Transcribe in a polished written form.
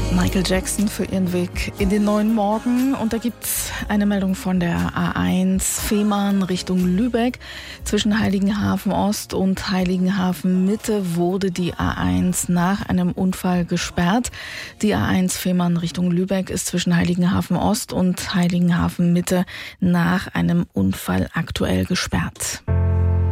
Michael Jackson für ihren Weg in den neuen Morgen. Und da gibt's eine Meldung von der A1 Fehmarn Richtung Lübeck. Zwischen Heiligenhafen Ost und Heiligenhafen Mitte wurde die A1 nach einem Unfall gesperrt. Die A1 Fehmarn Richtung Lübeck ist zwischen Heiligenhafen Ost und Heiligenhafen Mitte nach einem Unfall aktuell gesperrt.